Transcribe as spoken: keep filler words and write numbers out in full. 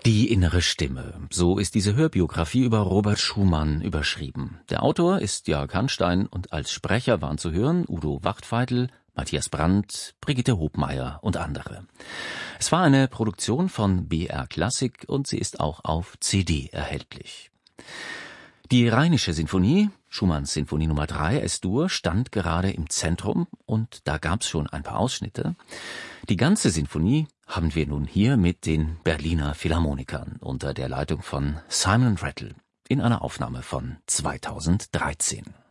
Die innere Stimme. So ist diese Hörbiografie über Robert Schumann überschrieben. Der Autor ist Jörg Hanstein und als Sprecher waren zu hören Udo Wachtveitl, Matthias Brandt, Brigitte Hobmeier und andere. Es war eine Produktion von B R Klassik und sie ist auch auf C D erhältlich. Die Rheinische Sinfonie, Schumanns Sinfonie Nummer drei, S-Dur, stand gerade im Zentrum und da gab's schon ein paar Ausschnitte. Die ganze Sinfonie haben wir nun hier mit den Berliner Philharmonikern unter der Leitung von Simon Rattle in einer Aufnahme von zweitausenddreizehn.